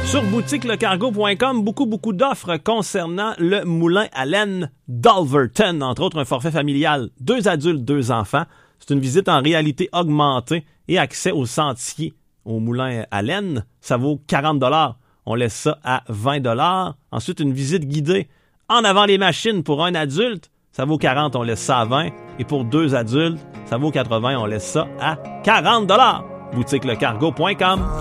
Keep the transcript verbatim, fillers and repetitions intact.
Sur boutique le cargo point com, beaucoup, beaucoup d'offres concernant le moulin à laine d'Alverton. Entre autres, un forfait familial, deux adultes, deux enfants. C'est une visite en réalité augmentée et accès au sentier au moulin à laine. Ça vaut quarante dollars. On laisse ça à vingt dollars. Ensuite, une visite guidée en avant les machines pour un adulte. Ça vaut quarante, on laisse ça à vingt. Et pour deux adultes, ça vaut quatre-vingts, on laisse ça à quarante dollars. boutique le cargo point com.